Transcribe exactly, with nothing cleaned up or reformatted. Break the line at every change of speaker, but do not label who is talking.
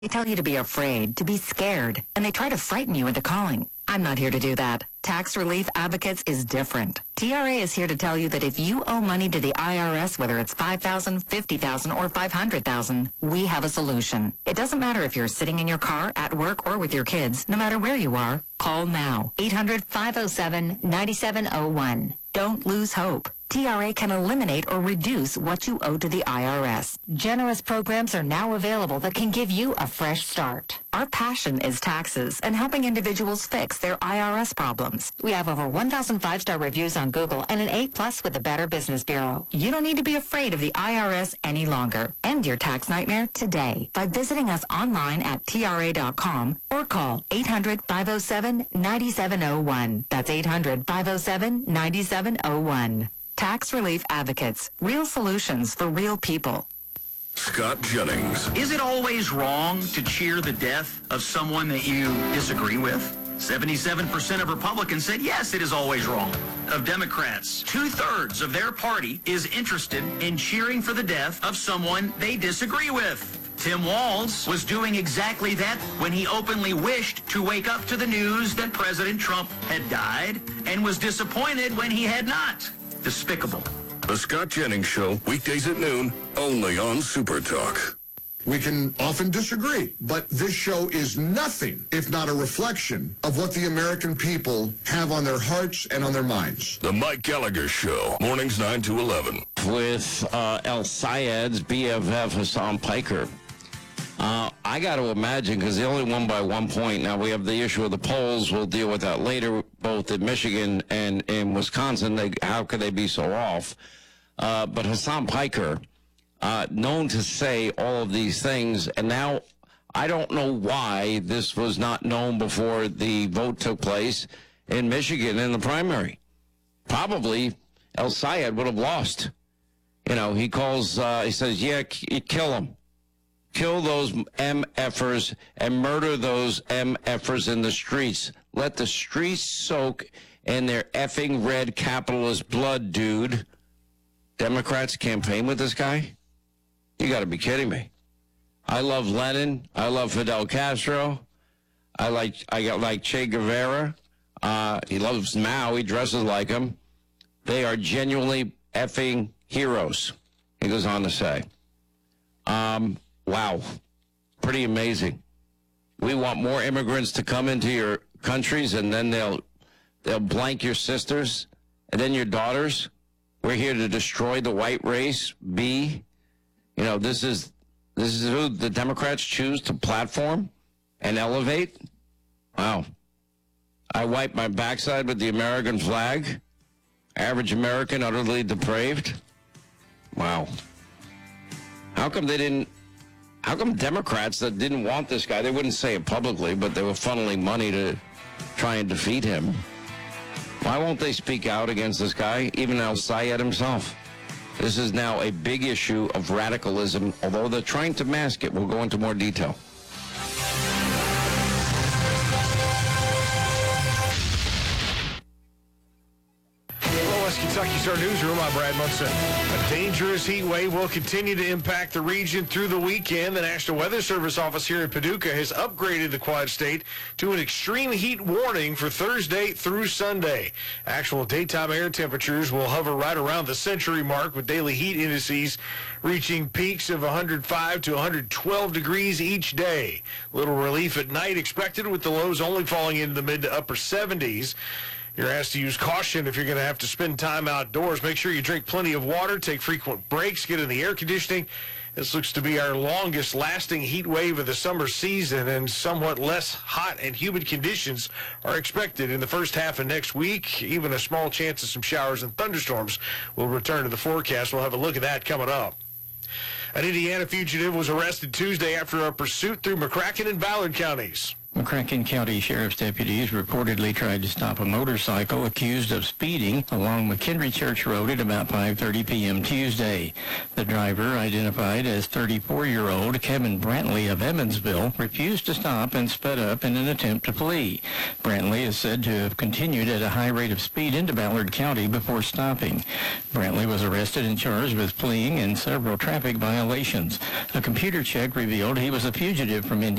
They tell you to be afraid, to be scared, and they try to frighten you into calling. I'm not here to do that. Tax Relief Advocates is different. T R A is here to tell you that if you owe money to the I R S, whether it's five thousand dollars, fifty thousand dollars, or five hundred thousand dollars, we have a solution. It doesn't matter if you're sitting in your car, at work, or with your kids. No matter where you are, call now. eight hundred, five oh seven, nine seven oh one. Don't lose hope. T R A can eliminate or reduce what you owe to the I R S. Generous programs are now available that can give you a fresh start. Our passion is taxes and helping individuals fix their I R S problems. We have over one thousand five-star reviews on Google and an A plus with the Better Business Bureau. You don't need to be afraid of the I R S any longer. End your tax nightmare today by visiting us online at T R A dot com or call eight hundred, five oh seven, nine seven oh one. That's eight hundred, five oh seven, nine seven oh one. Tax Relief Advocates. Real solutions for real people.
Scott Jennings.
Is it always wrong to cheer the death of someone that you disagree with? seventy-seven percent of Republicans said yes, it is always wrong. Of Democrats, two-thirds of their party is interested in cheering for the death of someone they disagree with. Tim Walz was doing exactly that when he openly wished to wake up to the news that President Trump had died and was disappointed when he had not. Despicable.
The Scott Jennings Show, weekdays at noon, only on Super Talk.
We can often disagree, but this show is nothing if not a reflection of what the American people have on their hearts and on their minds.
The Mike Gallagher Show, mornings nine to eleven.
With uh, El Sayed's B F F, Hassan Piker. Uh, I got to imagine, because they only won by one point. Now, we have the issue of the polls. We'll deal with that later, both in Michigan and in Wisconsin. They, how could they be so off? Uh, but Hassan Piker, uh, known to say all of these things, and now I don't know why this was not known before the vote took place in Michigan in the primary. Probably El Sayed would have lost. You know, he calls, uh, he says, yeah, k- kill him. Kill those M Fers and murder those M Fers in the streets. Let the streets soak in their effing red capitalist blood, dude. Democrats campaign with this guy? You got to be kidding me. I love Lenin. I love Fidel Castro. I like I got like Che Guevara. Uh, he loves Mao. He dresses like him. They are genuinely effing heroes, he goes on to say. Um... Wow. Pretty amazing. We want more immigrants to come into your countries, and then they'll they'll blank your sisters and then your daughters. We're here to destroy the white race. B, you know, this is this is who the Democrats choose to platform and elevate. Wow. I wipe my backside with the American flag. Average American, utterly depraved. Wow. How come they didn't How come Democrats that didn't want this guy, they wouldn't say it publicly, but they were funneling money to try and defeat him? Why won't they speak out against this guy, even El Sayed himself? This is now a big issue of radicalism, although they're trying to mask it. We'll go into more detail.
Kentucky's our newsroom. I'm Brad Munson. A dangerous heat wave will continue to impact the region through the weekend. The National Weather Service office here in Paducah has upgraded the Quad State to an extreme heat warning for Thursday through Sunday. Actual daytime air temperatures will hover right around the century mark, with daily heat indices reaching peaks of one hundred five to one hundred twelve degrees each day. Little relief at night expected, with the lows only falling into the mid to upper seventies. You're asked to use caution if you're going to have to spend time outdoors. Make sure you drink plenty of water, take frequent breaks, get in the air conditioning. This looks to be our longest lasting heat wave of the summer season, and somewhat less hot and humid conditions are expected in the first half of next week. Even a small chance of some showers and thunderstorms will return to the forecast. We'll have a look at that coming up. An Indiana fugitive was arrested Tuesday after a pursuit through McCracken and Ballard counties.
McCracken County Sheriff's deputies reportedly tried to stop a motorcycle accused of speeding along McHenry Church Road at about five thirty p.m. Tuesday. The driver, identified as thirty-four-year-old Kevin Brantley of Evansville, refused to stop and sped up in an attempt to flee. Brantley is said to have continued at a high rate of speed into Ballard County before stopping. Brantley was arrested and charged with fleeing and several traffic violations. A computer check revealed he was a fugitive from Indiana.